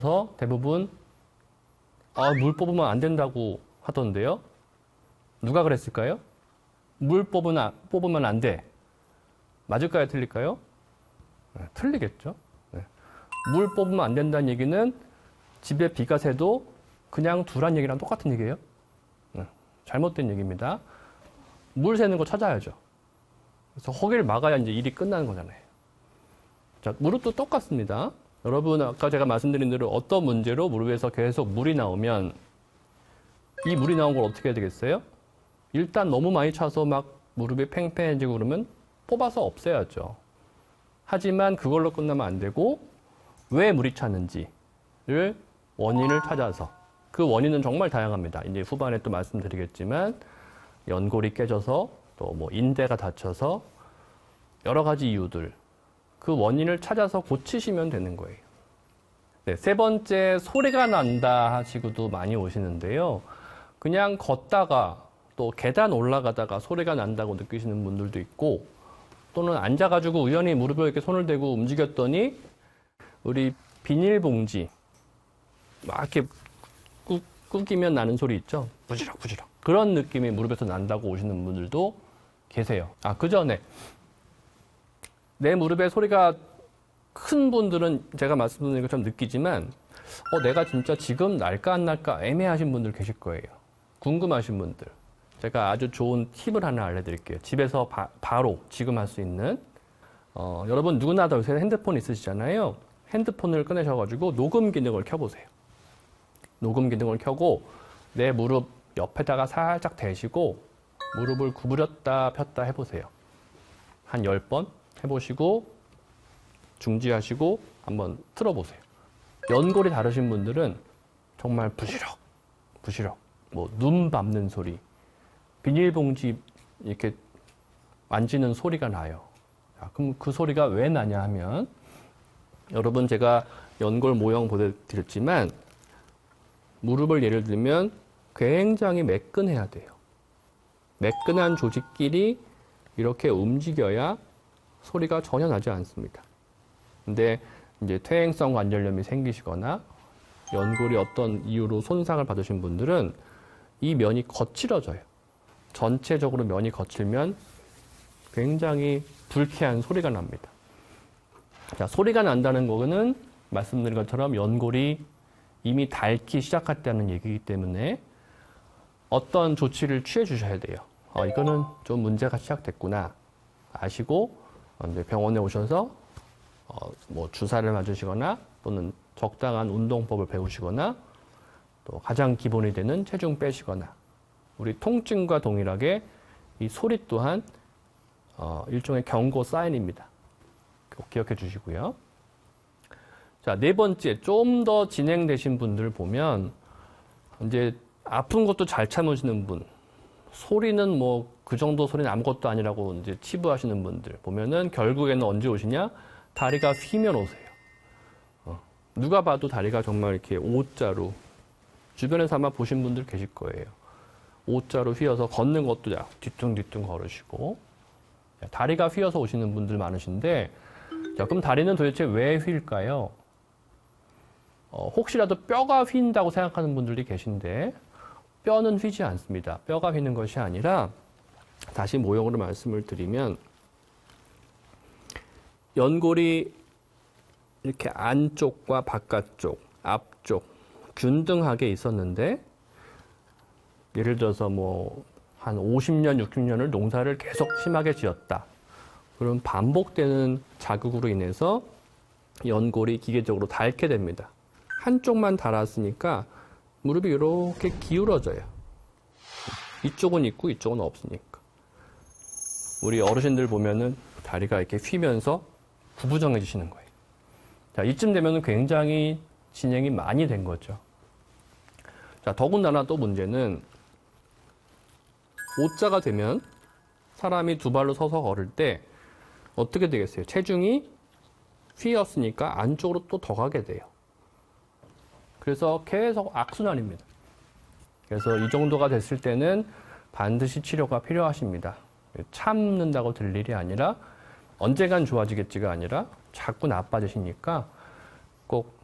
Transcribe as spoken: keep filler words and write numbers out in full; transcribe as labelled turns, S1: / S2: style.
S1: 대부분 아, 물 뽑으면 안 된다고 하던데요. 누가 그랬을까요? 물 뽑으면, 뽑으면 안 돼. 맞을까요? 틀릴까요? 네, 틀리겠죠. 네. 물 뽑으면 안 된다는 얘기는 집에 비가 새도 그냥 두란 얘기랑 똑같은 얘기예요. 네, 잘못된 얘기입니다. 물 새는 거 찾아야죠. 그래서 허기를 막아야 이제 일이 끝나는 거잖아요. 자, 무릎도 똑같습니다. 여러분, 아까 제가 말씀드린 대로 어떤 문제로 무릎에서 계속 물이 나오면 이 물이 나온 걸 어떻게 해야 되겠어요? 일단 너무 많이 차서 막 무릎이 팽팽해지고 그러면 뽑아서 없애야죠. 하지만 그걸로 끝나면 안 되고 왜 물이 차는지를 원인을 찾아서 그 원인은 정말 다양합니다. 이제 후반에 또 말씀드리겠지만 연골이 깨져서 또 뭐 인대가 다쳐서 여러 가지 이유들 그 원인을 찾아서 고치시면 되는 거예요. 네, 세 번째, 소리가 난다 하시고도 많이 오시는데요. 그냥 걷다가 또 계단 올라가다가 소리가 난다고 느끼시는 분들도 있고 또는 앉아가지고 우연히 무릎에 이렇게 손을 대고 움직였더니 우리 비닐봉지 막 이렇게 꾸, 꾸기면 나는 소리 있죠? 부지럭 부지럭 그런 느낌이 무릎에서 난다고 오시는 분들도 계세요. 아, 그 전에 내 무릎에 소리가 큰 분들은 제가 말씀드린 것처럼 느끼지만 어, 내가 진짜 지금 날까 안 날까 애매하신 분들 계실 거예요. 궁금하신 분들. 제가 아주 좋은 팁을 하나 알려드릴게요. 집에서 바, 바로 지금 할 수 있는 어, 여러분 누구나 다 요새 핸드폰 있으시잖아요. 핸드폰을 꺼내셔가지고 녹음 기능을 켜보세요. 녹음 기능을 켜고 내 무릎 옆에다가 살짝 대시고 무릎을 구부렸다 폈다 해보세요. 한 열 번 해보시고 중지하시고 한번 틀어보세요. 연골이 다르신 분들은 정말 부시럭 부시럭 뭐 눈 밟는 소리 비닐봉지 이렇게 만지는 소리가 나요. 자, 그럼 그 소리가 왜 나냐 하면 여러분 제가 연골 모형 보여드렸지만 무릎을 예를 들면 굉장히 매끈해야 돼요. 매끈한 조직끼리 이렇게 움직여야 소리가 전혀 나지 않습니다. 근데 이제 퇴행성 관절염이 생기시거나 연골이 어떤 이유로 손상을 받으신 분들은 이 면이 거칠어져요. 전체적으로 면이 거칠면 굉장히 불쾌한 소리가 납니다. 자, 소리가 난다는 거는 말씀드린 것처럼 연골이 이미 닳기 시작했다는 얘기이기 때문에 어떤 조치를 취해 주셔야 돼요. 어, 이거는 좀 문제가 시작됐구나 아시고 이제 병원에 오셔서 어, 뭐 주사를 맞으시거나 또는 적당한 운동법을 배우시거나 또 가장 기본이 되는 체중 빼시거나 우리 통증과 동일하게 이 소리 또한 어, 일종의 경고 사인입니다. 꼭 기억해 주시고요. 자, 네 번째, 좀 더 진행되신 분들 보면 이제 아픈 것도 잘 참으시는 분, 소리는 뭐 그 정도 소리는 아무것도 아니라고 이제 치부하시는 분들 보면은 결국에는 언제 오시냐? 다리가 휘면 오세요. 어, 누가 봐도 다리가 정말 이렇게 오자로 주변에서 아마 보신 분들 계실 거예요. 오자로 휘어서 걷는 것도 뒤뚱뒤뚱 걸으시고 다리가 휘어서 오시는 분들 많으신데 자, 그럼 다리는 도대체 왜 휠까요? 어, 혹시라도 뼈가 휜다고 생각하는 분들이 계신데 뼈는 휘지 않습니다. 뼈가 휘는 것이 아니라 다시 모형으로 말씀을 드리면 연골이 이렇게 안쪽과 바깥쪽, 앞쪽 균등하게 있었는데 예를 들어서 뭐 한 오십 년, 육십 년을 농사를 계속 심하게 지었다. 그럼 반복되는 자극으로 인해서 연골이 기계적으로 닳게 됩니다. 한쪽만 닳았으니까 무릎이 이렇게 기울어져요. 이쪽은 있고 이쪽은 없으니까. 우리 어르신들 보면은 다리가 이렇게 휘면서 구부정해지시는 거예요. 자, 이쯤 되면은 굉장히 진행이 많이 된 거죠. 자, 더군다나 또 문제는 오자가 되면 사람이 두 발로 서서 걸을 때 어떻게 되겠어요? 체중이 휘었으니까 안쪽으로 또 더 가게 돼요. 그래서 계속 악순환입니다. 그래서 이 정도가 됐을 때는 반드시 치료가 필요하십니다. 참는다고 될 일이 아니라 언젠간 좋아지겠지가 아니라 자꾸 나빠지시니까 꼭